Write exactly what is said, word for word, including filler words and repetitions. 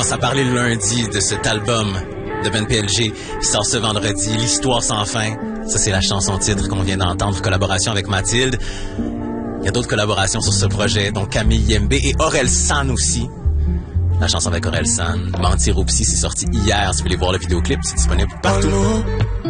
commence à parler le lundi de cet album de Ben P L G qui sort ce vendredi, L'Histoire sans fin. Ça, c'est la chanson titre qu'on vient d'entendre, collaboration avec Mathilde. Il y a d'autres collaborations sur ce projet, dont Camille Yembe et Aurel San aussi. La chanson avec Aurel San, Mentir ou Psy, c'est sorti hier. Si vous voulez voir le vidéoclip, c'est disponible partout.